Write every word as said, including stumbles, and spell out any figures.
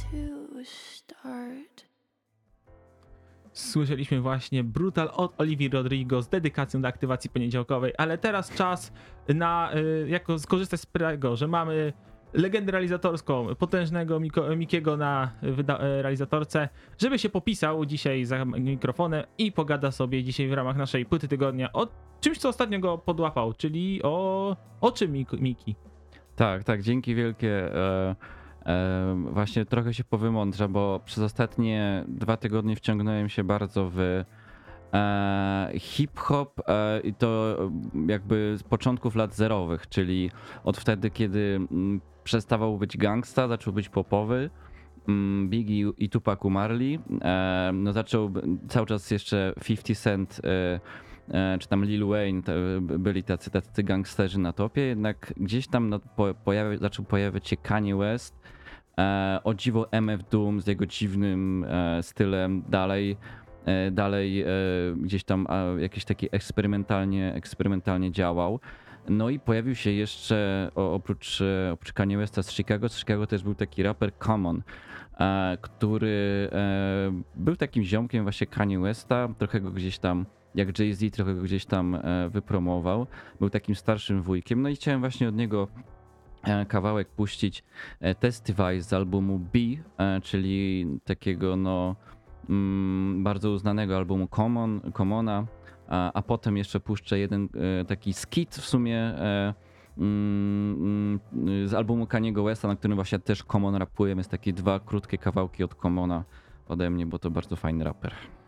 to start. Słyszeliśmy właśnie Brutal od Olivii Rodrigo z dedykacją do aktywacji poniedziałkowej, ale teraz czas na, y, jako skorzystać z tego, że mamy legendę realizatorską, potężnego Miko, Mikiego na wyda- realizatorce, żeby się popisał dzisiaj za mikrofonem i pogada sobie dzisiaj w ramach naszej płyty tygodnia o czymś, co ostatnio go podłapał, czyli o, o czym Mik- Miki? Tak, tak, dzięki wielkie. E, e, właśnie trochę się powymądrza, bo przez ostatnie dwa tygodnie wciągnąłem się bardzo w e, hip-hop e, i to jakby z początków lat zerowych, czyli od wtedy, kiedy m, przestawał być gangsta, zaczął być popowy. m, Biggie i Tupac umarli. E, no zaczął cały czas jeszcze fifty Cent e, e, czy tam Lil Wayne, to byli tacy, tacy gangsterzy na topie, jednak gdzieś tam no, po, pojawia, zaczął pojawiać się Kanye West, e, o dziwo M F Doom z jego dziwnym e, stylem dalej, e, dalej e, gdzieś tam e, jakiś taki eksperymentalnie, eksperymentalnie działał. No i pojawił się jeszcze o, oprócz, e, oprócz Kanye Westa z Chicago, z Chicago też był taki raper Common, e, który e, był takim ziomkiem właśnie Kanye Westa, trochę go gdzieś tam jak Jay-Z, trochę go gdzieś tam e, wypromował. Był takim starszym wujkiem. No i chciałem właśnie od niego e, kawałek puścić. e, Testify z albumu B, e, czyli takiego no mm, bardzo uznanego albumu Common, Commona, a, a potem jeszcze puszczę jeden e, taki skit w sumie e, mm, mm, z albumu Kaniego Westa, na którym właśnie też Common rapuje. Jest takie dwa krótkie kawałki od Commona ode mnie, bo to bardzo fajny raper.